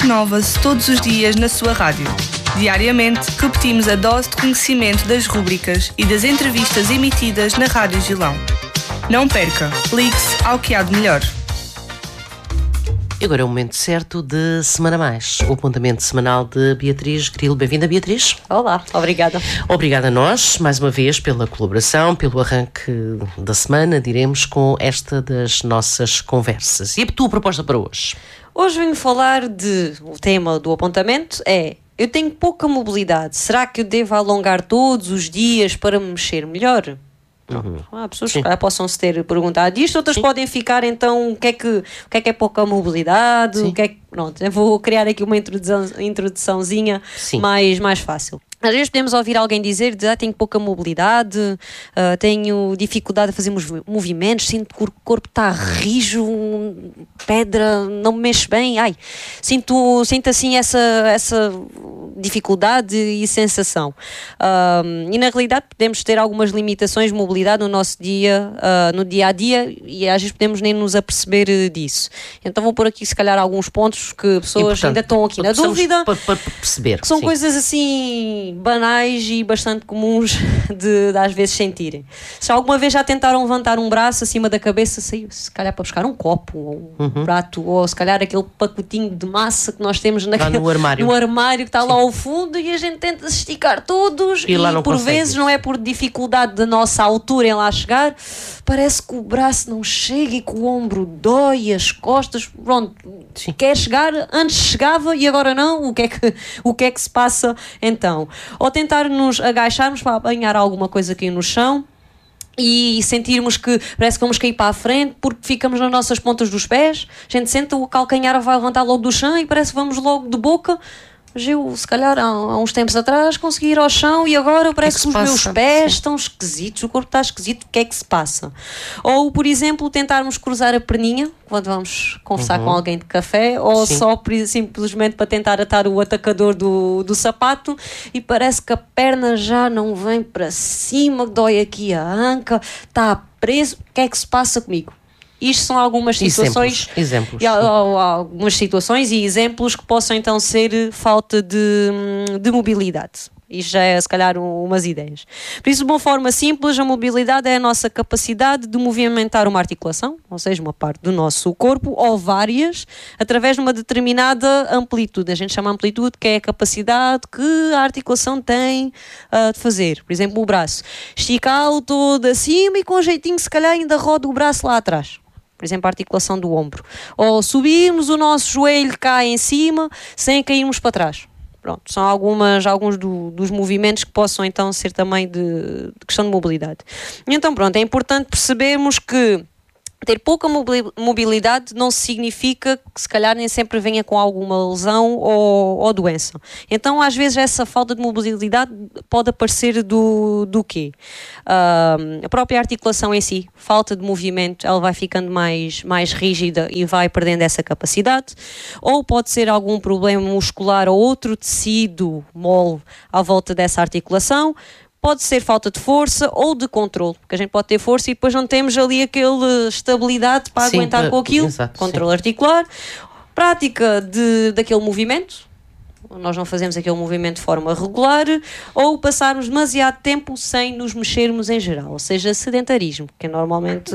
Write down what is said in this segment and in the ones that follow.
Renova-se todos os dias na sua rádio. Diariamente, repetimos a dose de conhecimento das rúbricas e das entrevistas emitidas na Rádio Gilão. Não perca, ligue-se ao que há de melhor. E agora é o momento certo de Semana Mais, o apontamento semanal de Beatriz Grilo. Bem-vinda, Beatriz. Olá, obrigada. Obrigada a nós, mais uma vez, pela colaboração, pelo arranque da semana, diremos, com esta das nossas conversas. E a tua proposta para hoje? Hoje venho falar o tema do apontamento é: eu tenho pouca mobilidade, será que eu devo alongar todos os dias para me mexer melhor? Há pessoas que possam-se ter perguntado isto, outras podem ficar, então, o que é pouca mobilidade? Pronto, eu vou criar aqui uma introduçãozinha mais fácil. Às vezes podemos ouvir alguém dizer tenho pouca mobilidade, tenho dificuldade a fazer movimentos, sinto que o corpo está rijo, pedra, não me mexe bem, sinto assim essa dificuldade e sensação. E na realidade podemos ter algumas limitações de mobilidade no nosso no dia a dia, e às vezes podemos nem nos aperceber disso. Então vou pôr aqui se calhar alguns pontos que pessoas ainda estão aqui na dúvida, para perceber, que são coisas assim banais e bastante comuns de às vezes sentirem. Se alguma vez já tentaram levantar um braço acima da cabeça, se calhar para buscar um copo ou um prato, ou se calhar aquele pacotinho de massa que nós temos no armário que está lá ao fundo, e a gente tenta se esticar todos e por vezes não é por dificuldade da nossa altura em lá chegar, parece que o braço não chega e que o ombro dói, as costas, pronto, quer chegar, antes chegava e agora não, o que é que se passa então? Ou tentar nos agacharmos para apanhar alguma coisa aqui no chão e sentirmos que parece que vamos cair para a frente porque ficamos nas nossas pontas dos pés, a gente senta, o calcanhar vai levantar logo do chão e parece que vamos logo de boca. Mas eu, se calhar, há uns tempos atrás, consegui ir ao chão e agora parece que os meus pés estão esquisitos, o corpo está esquisito, o que é que se passa? Ou, por exemplo, tentarmos cruzar a perninha, quando vamos conversar com alguém de café, ou só simplesmente para tentar atar o atacador do sapato, e parece que a perna já não vem para cima, dói aqui a anca, está preso, o que é que se passa comigo? Isto são algumas situações, exemplos. Algumas situações e exemplos que possam então ser falta de mobilidade. Isto já é, se calhar, umas ideias. Por isso, de uma forma simples, a mobilidade é a nossa capacidade de movimentar uma articulação, ou seja, uma parte do nosso corpo, ou várias, através de uma determinada amplitude. A gente chama amplitude, que é a capacidade que a articulação tem de fazer. Por exemplo, o braço. Esticá-lo todo acima e com jeitinho, se calhar, ainda roda o braço lá atrás. Por exemplo, a articulação do ombro. Ou subirmos o nosso joelho cá em cima sem cairmos para trás. Pronto, são alguns dos movimentos que possam então ser também de questão de mobilidade. E então pronto, é importante percebermos que ter pouca mobilidade não significa que se calhar nem sempre venha com alguma lesão ou doença. Então às vezes essa falta de mobilidade pode aparecer do quê? A própria articulação em si, falta de movimento, ela vai ficando mais rígida e vai perdendo essa capacidade, ou pode ser algum problema muscular ou outro tecido mole à volta dessa articulação. Pode ser falta de força ou de controle, porque a gente pode ter força e depois não temos ali aquela estabilidade para aguentar com aquilo. Controle articular, prática daquele movimento, nós não fazemos aquele movimento de forma regular, ou passarmos demasiado tempo sem nos mexermos em geral, ou seja, sedentarismo, que é normalmente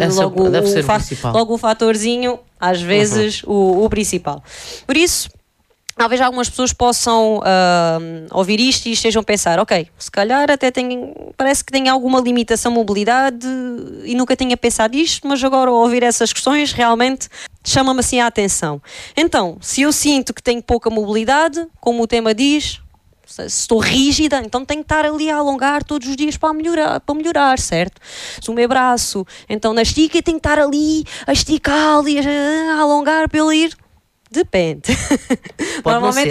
logo o fatorzinho, às vezes o principal. Por isso, talvez algumas pessoas possam ouvir isto e estejam a pensar, ok, se calhar até parece que tem alguma limitação de mobilidade e nunca tinha pensado isto, mas agora ao ouvir essas questões realmente chama-me assim a atenção. Então, se eu sinto que tenho pouca mobilidade, como o tema diz, se estou rígida, então tenho que estar ali a alongar todos os dias para melhorar, certo? Se o meu braço, então na estica, tenho que estar ali a esticar e a alongar para ele ir. Depende. Normalmente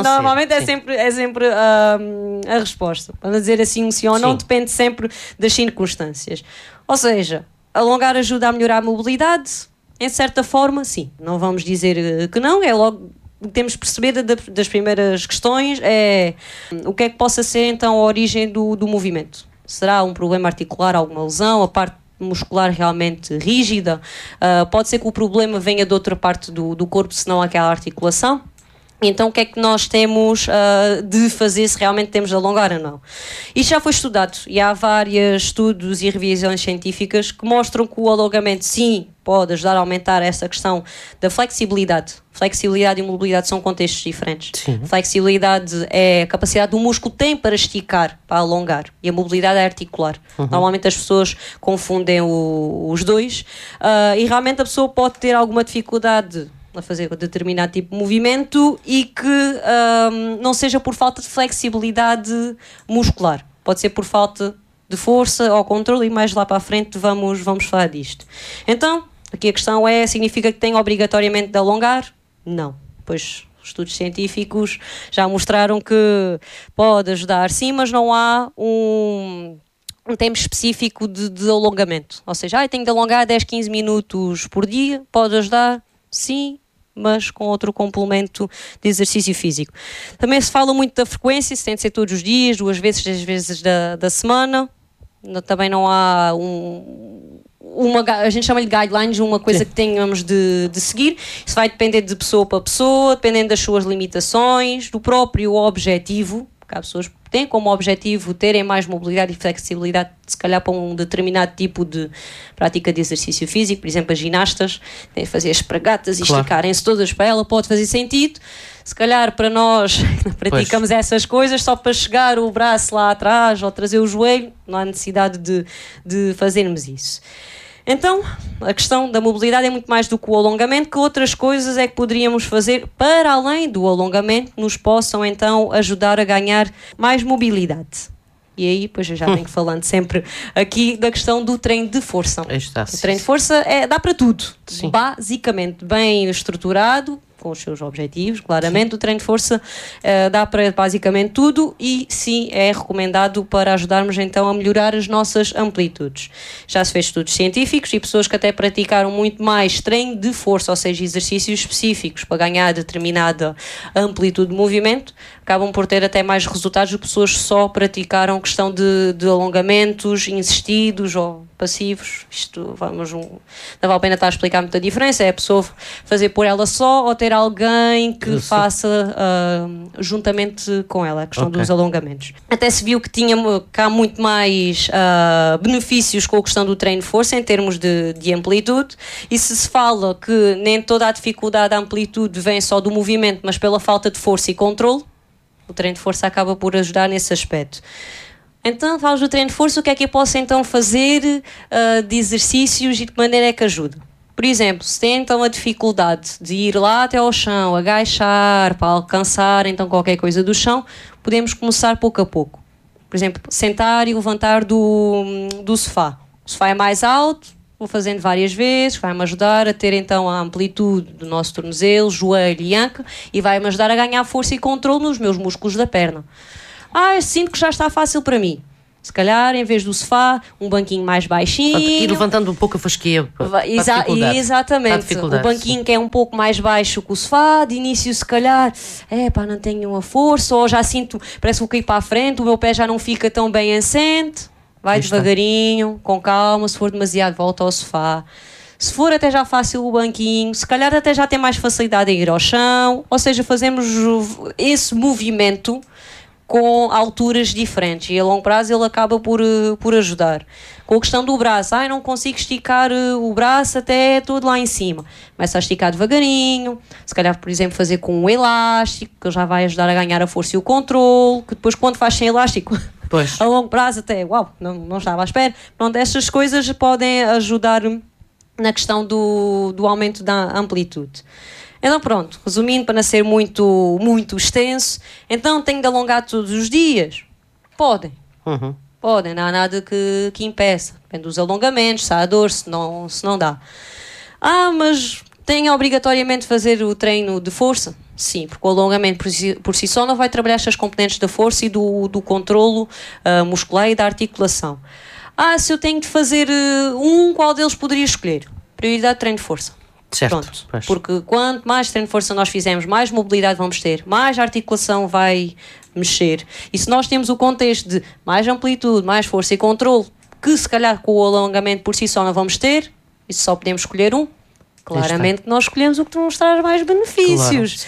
é sempre a resposta. Para dizer assim sim ou não, depende sempre das circunstâncias. Ou seja, alongar ajuda a melhorar a mobilidade, em certa forma, sim. Não vamos dizer que não, é logo temos que perceber das primeiras questões o que é que possa ser então a origem do movimento. Será um problema articular, alguma lesão, a parte muscular realmente rígida? Pode ser que o problema venha de outra parte do corpo, senão aquela articulação. Então, o que é que nós temos de fazer se realmente temos de alongar ou não? Isto já foi estudado e há vários estudos e revisões científicas que mostram que o alongamento, sim, pode ajudar a aumentar essa questão da flexibilidade. Flexibilidade e mobilidade são contextos diferentes. Sim. Flexibilidade é a capacidade do músculo tem para esticar, para alongar. E a mobilidade é articular. Normalmente as pessoas confundem os dois e realmente a pessoa pode ter alguma dificuldade a fazer determinado tipo de movimento e que não seja por falta de flexibilidade muscular. Pode ser por falta de força ou controle e mais lá para a frente vamos falar disto. Então, aqui a questão é, significa que tem obrigatoriamente de alongar? Não. Pois estudos científicos já mostraram que pode ajudar sim, mas não há um tempo específico de alongamento. Ou seja, tenho de alongar 10, 15 minutos por dia, pode ajudar? Sim, mas com outro complemento de exercício físico. Também se fala muito da frequência, se tem de ser todos os dias, 2 vezes, 3 vezes da semana. Também não há a gente chama-lhe guidelines, uma coisa que tenhamos de seguir. Isso vai depender de pessoa para pessoa, dependendo das suas limitações, do próprio objetivo, porque há pessoas que têm como objetivo terem mais mobilidade e flexibilidade, se calhar para um determinado tipo de prática de exercício físico. Por exemplo, as ginastas têm de fazer as espragatas e esticarem-se todas para ela, pode fazer sentido. Se calhar para nós que praticamos essas coisas só para chegar o braço lá atrás ou trazer o joelho, não há necessidade de fazermos isso. Então, a questão da mobilidade é muito mais do que o alongamento, que outras coisas é que poderíamos fazer para além do alongamento, que nos possam então ajudar a ganhar mais mobilidade. E aí, pois eu já venho falando sempre aqui da questão do treino de força. O treino de força dá para tudo, basicamente bem estruturado, com os seus objetivos, claramente. Sim. O treino de força dá para basicamente tudo e sim, é recomendado para ajudarmos então a melhorar as nossas amplitudes. Já se fez estudos científicos e pessoas que até praticaram muito mais treino de força, ou seja, exercícios específicos para ganhar determinada amplitude de movimento, acabam por ter até mais resultados do que pessoas que só praticaram questão de alongamentos insistidos ou passivos. Isto, não vale a pena estar a explicar muita diferença, é a pessoa fazer por ela só ou ter alguém que faça juntamente com ela, a questão dos alongamentos. Até se viu que há muito mais benefícios com a questão do treino de força em termos de amplitude, e se fala que nem toda a dificuldade da amplitude vem só do movimento, mas pela falta de força e controle, o treino de força acaba por ajudar nesse aspecto. Então, falas do treino de força, o que é que eu posso então fazer de exercícios e de que maneira é que ajuda? Por exemplo, se tem então a dificuldade de ir lá até ao chão, agachar para alcançar então qualquer coisa do chão, podemos começar pouco a pouco. Por exemplo, sentar e levantar do sofá. O sofá é mais alto, vou fazendo várias vezes, vai-me ajudar a ter então a amplitude do nosso tornozelo, joelho e anca, e vai-me ajudar a ganhar força e controle nos meus músculos da perna. Eu sinto que já está fácil para mim. Se calhar, em vez do sofá, um banquinho mais baixinho. Ir levantando um pouco a fasquia para exatamente. O banquinho que é um pouco mais baixo que o sofá, de início se calhar, não tenho a força, ou já sinto, parece que vou cair para a frente, o meu pé já não fica tão bem assente. Vai devagarinho, com calma, se for demasiado, volta ao sofá. Se for até já fácil o banquinho, se calhar até já tem mais facilidade em ir ao chão, ou seja, fazemos esse movimento com alturas diferentes e a longo prazo ele acaba por ajudar. Com a questão do braço, não consigo esticar o braço até todo lá em cima. Começa a esticar devagarinho, se calhar, por exemplo, fazer com um elástico, que já vai ajudar a ganhar a força e o controle, que depois quando faz sem elástico, a longo prazo até, não estava à espera. Pronto, estas coisas podem ajudar na questão do aumento da amplitude. Então pronto, resumindo, para não ser muito, muito extenso, então tenho de alongar todos os dias? Podem. Podem, não há nada que impeça. Depende dos alongamentos, se há dor, se não dá. Mas tem obrigatoriamente de fazer o treino de força? Sim, porque o alongamento por si só não vai trabalhar estas componentes da força e do controlo muscular e da articulação. Se eu tenho de fazer qual deles poderia escolher? Prioridade de treino de força. Certo, porque quanto mais treino de força nós fizermos, mais mobilidade vamos ter, mais a articulação vai mexer. E se nós temos o contexto de mais amplitude, mais força e controle, que se calhar com o alongamento por si só não vamos ter, e só podemos escolher claramente que nós escolhemos o que nos traz mais benefícios. Claro, sim.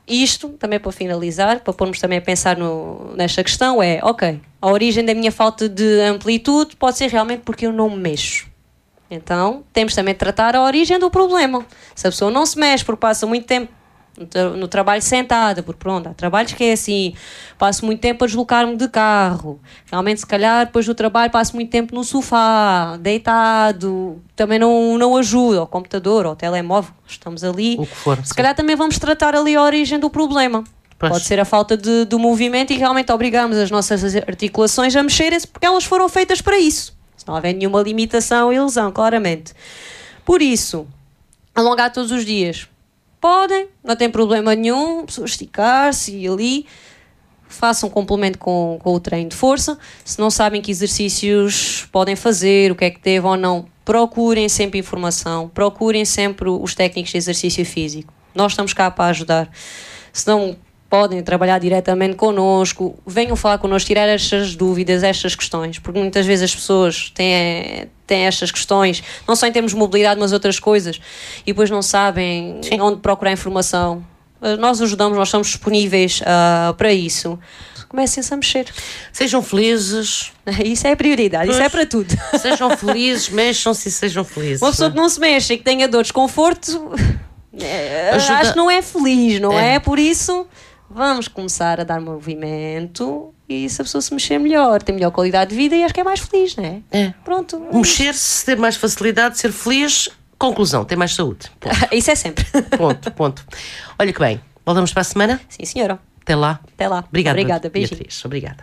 Isto, também para finalizar, para pormos também a pensar nesta questão, é, ok, a origem da minha falta de amplitude pode ser realmente porque eu não me mexo. Então, temos também de tratar a origem do problema. Se a pessoa não se mexe porque passa muito tempo no trabalho sentada, porque pronto, há trabalhos que é assim, passo muito tempo a deslocar-me de carro, realmente se calhar depois do trabalho passo muito tempo no sofá, deitado, também não ajuda, ao computador, ao telemóvel, estamos ali, o que for, se calhar também vamos tratar ali a origem do problema. Pois. Pode ser a falta de movimento e realmente obrigamos as nossas articulações a mexerem-se porque elas foram feitas para isso, se não houver nenhuma limitação e lesão, claramente. Por isso, alongar todos os dias. Podem, não tem problema nenhum, pessoas esticar-se e ali façam um complemento com o treino de força. Se não sabem que exercícios podem fazer, o que é que devem ou não, procurem sempre informação, procurem sempre os técnicos de exercício físico. Nós estamos cá para ajudar. Se não podem trabalhar diretamente connosco, venham falar connosco, tirar estas dúvidas, estas questões, porque muitas vezes as pessoas têm estas questões, não só em termos de mobilidade, mas outras coisas, e depois não sabem onde procurar informação. Nós ajudamos, nós estamos disponíveis para isso. Comecem-se a mexer. Sejam felizes. Isso é a prioridade, isso é para tudo. Sejam felizes, mexam-se e sejam felizes. Uma pessoa que não se mexe e que tenha dor de desconforto, acho que não é feliz, não é? Por isso, vamos começar a dar movimento e se a pessoa se mexer melhor, tem melhor qualidade de vida e acho que é mais feliz, não é? É. Pronto. Mexer-se, ter mais facilidade, ser feliz, conclusão, ter mais saúde. Ponto. Isso é sempre. Ponto. Olha que bem, voltamos para a semana? Sim, senhora. Até lá. Até lá. Obrigada, beijinho. Beatriz. Obrigada.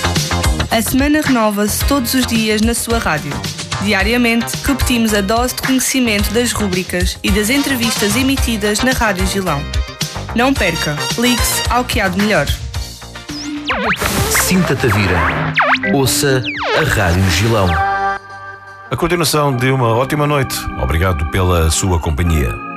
A semana renova-se todos os dias na sua rádio. Diariamente, repetimos a dose de conhecimento das rúbricas e das entrevistas emitidas na Rádio Gilão. Não perca, ligue-se ao que há de melhor. Sinta-te a vira. Ouça a Rádio Gilão. A continuação de uma ótima noite. Obrigado pela sua companhia.